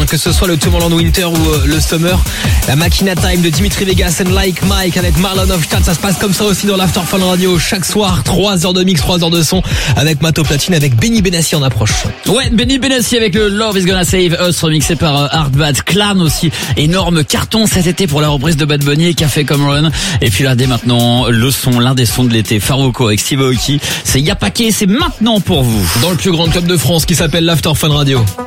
que ce soit le Tomorrowland Winter ou le Summer. La Machina Time de Dimitri Vegas and Like Mike avec Marlon Hofstadt, ça se passe comme ça aussi dans l'After Fun Radio. Chaque soir, 3 heures de mix, 3 heures de son avec Mato Platine, avec Benny Benassi en approche. Ouais, Benny Benassi avec le Love is Gonna Save Us remixé par Hardbat. Clan aussi, énorme carton cet été pour la reprise de Bad Bunny et Café Come Run. Et puis là, dès maintenant, l'un des sons de l'été, Farouko avec Steve Aoki. C'est Yapake, c'est maintenant pour vous. Dans le plus grand club de France qui s'appelle l'After Fun Radio.